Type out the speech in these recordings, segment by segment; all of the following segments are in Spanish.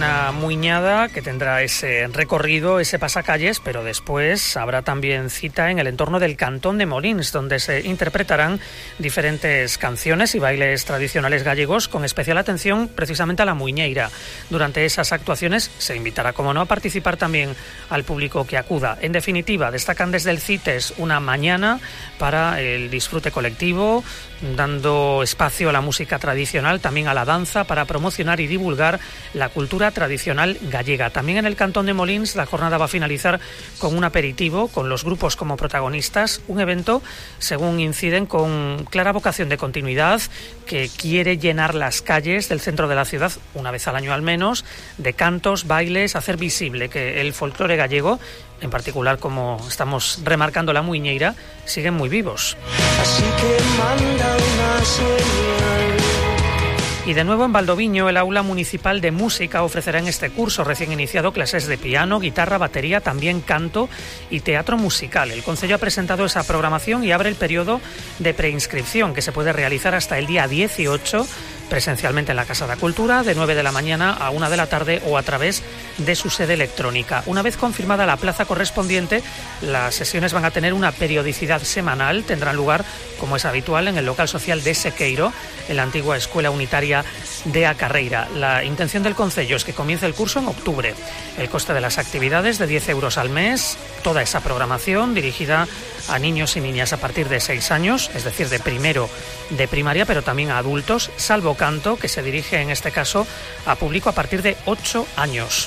Una muiñada que tendrá ese recorrido, ese pasacalles, pero después habrá también cita en el entorno del Cantón de Molins, donde se interpretarán diferentes canciones y bailes tradicionales gallegos, con especial atención precisamente a la muiñeira. Durante esas actuaciones se invitará, como no, a participar también al público que acuda. En definitiva, destacan desde el CITES una mañana para el disfrute colectivo, dando espacio a la música tradicional, también a la danza, para promocionar y divulgar la cultura tradicional gallega. También en el Cantón de Molins la jornada va a finalizar con un aperitivo, con los grupos como protagonistas, un evento, según inciden, con clara vocación de continuidad, que quiere llenar las calles del centro de la ciudad, una vez al año al menos, de cantos, bailes, hacer visible que el folclore gallego, en particular, como estamos remarcando, la muiñeira, siguen muy vivos. Así que manda una señal. Y de nuevo en Valdoviño, el Aula Municipal de Música ofrecerá en este curso recién iniciado clases de piano, guitarra, batería, también canto y teatro musical. El Concello ha presentado esa programación y abre el periodo de preinscripción, que se puede realizar hasta el día 18, presencialmente en la Casa de Cultura, de 9 de la mañana a 1 de la tarde, o a través de su sede electrónica. Una vez confirmada la plaza correspondiente, las sesiones van a tener una periodicidad semanal. Tendrán lugar, como es habitual, en el local social de Sequeiro, en la antigua Escuela Unitaria de A Carreira. La intención del Concello es que comience el curso en octubre. El coste de las actividades, de 10 euros al mes. Toda esa programación dirigida a niños y niñas a partir de 6 años, es decir, de primero de primaria, pero también a adultos, salvo canto, que se dirige en este caso a público a partir de 8 años.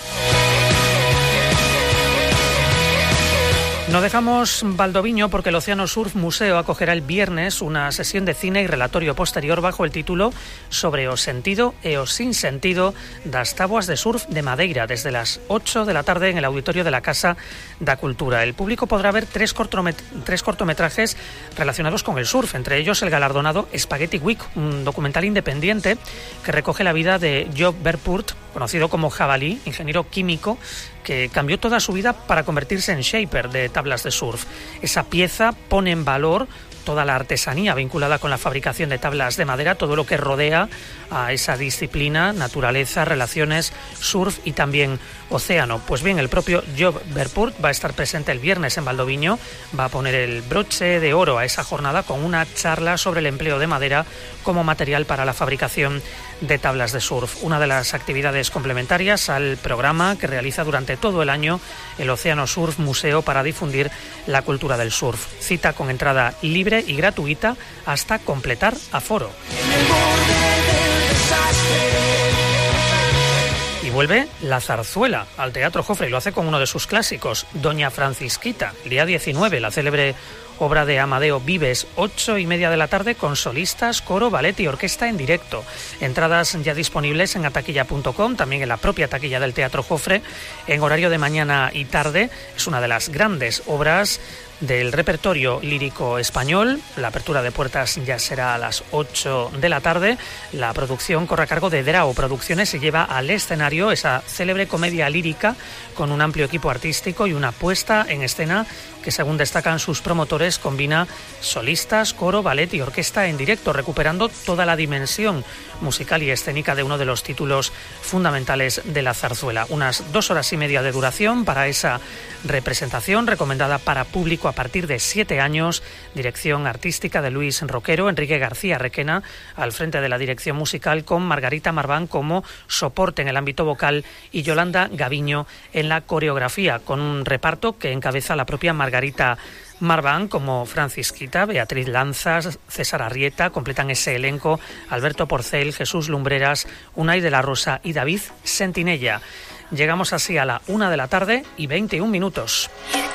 No dejamos Valdoviño porque el Océano Surf Museo acogerá el viernes una sesión de cine y relatorio posterior bajo el título Sobre o sentido e o sin sentido das táboas de surf de Madeira, desde las 8 de la tarde en el auditorio de la Casa da Cultura. El público podrá ver tres cortometrajes relacionados con el surf, entre ellos el galardonado Spaghetti Week, un documental independiente que recoge la vida de Job Verpurt, conocido como Jabalí, ingeniero químico que cambió toda su vida para convertirse en shaper de tablas de surf. Esa pieza pone en valor toda la artesanía vinculada con la fabricación de tablas de madera, todo lo que rodea a esa disciplina, naturaleza, relaciones, surf y también océano. Pues bien, el propio Job Verpurt va a estar presente el viernes en Valdoviño, va a poner el broche de oro a esa jornada con una charla sobre el empleo de madera como material para la fabricación de tablas de surf. Una de las actividades complementarias al programa que realiza durante todo el año el Océano Surf Museo para difundir la cultura del surf. Cita con entrada libre y gratuita hasta completar aforo. Y vuelve la zarzuela al Teatro Jofre, y lo hace con uno de sus clásicos, Doña Francisquita. El día 19, la célebre obra de Amadeo Vives, 8:30 de la tarde, con solistas, coro, ballet y orquesta en directo. Entradas ya disponibles en ataquilla.com, también en la propia taquilla del Teatro Jofre, en horario de mañana y tarde. Es una de las grandes obras del repertorio lírico español. La apertura de puertas ya será a las 8 de la tarde. La producción corre a cargo de Drao Producciones y lleva al escenario esa célebre comedia lírica con un amplio equipo artístico y una puesta en escena que, según destacan sus promotores, combina solistas, coro, ballet y orquesta en directo, recuperando toda la dimensión musical y escénica de uno de los títulos fundamentales de la zarzuela. Unas 2 horas y media de duración para esa representación, recomendada para público a partir de 7 años. Dirección artística de Luis Roquero, Enrique García Requena al frente de la dirección musical, con Margarita Marván como soporte en el ámbito vocal y Yolanda Gaviño en la coreografía, con un reparto que encabeza la propia Margarita Marván, como Francisquita, Beatriz Lanzas, César Arrieta. Completan ese elenco Alberto Porcel, Jesús Lumbreras, Unai de la Rosa y David Sentinella. Llegamos así a la 1 de la tarde y 21 minutos.